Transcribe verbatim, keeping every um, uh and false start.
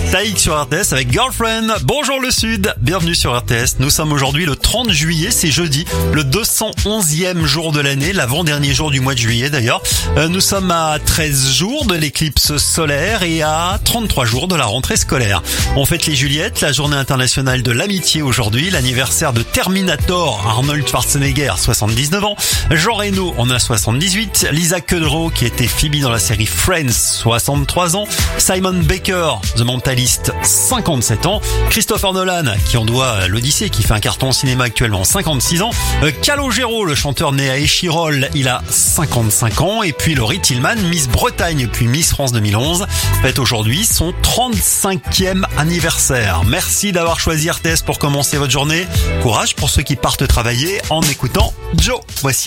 Taïk sur R T S avec Girlfriend. Bonjour le Sud, bienvenue sur R T S. Nous sommes aujourd'hui le trente juillet, c'est jeudi, le deux cent onzième jour de l'année, l'avant-dernier jour du mois de juillet d'ailleurs. Euh, nous sommes à treize jours de l'éclipse solaire et à trente-trois jours de la rentrée scolaire. On fête les Juliettes, la journée internationale de l'amitié aujourd'hui, l'anniversaire de Terminator, Arnold Schwarzenegger, soixante-dix-neuf ans, Jean Reno en a soixante-dix-huit, Lisa Kudrow qui était Phoebe dans la série Friends, soixante-trois ans, Simon Baker, The Mentalist, cinquante-sept ans, Christopher Nolan qui en doit l'Odyssée, qui fait un carton au cinéma actuellement, cinquante-six ans, Calogero, le chanteur né à Échirol, il a cinquante-cinq ans, et puis Laurie Tillman, Miss Bretagne puis Miss France deux mille onze, fête aujourd'hui son trente-cinquième anniversaire. Merci d'avoir choisi R T S pour commencer votre journée. Courage pour ceux qui partent travailler en écoutant Joe. Voici